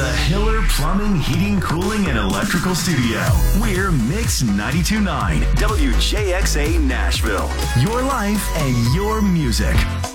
the Hiller Plumbing, Heating, Cooling, and Electrical Studio. We're Mix 92.9 WJXA Nashville. Your life and your music.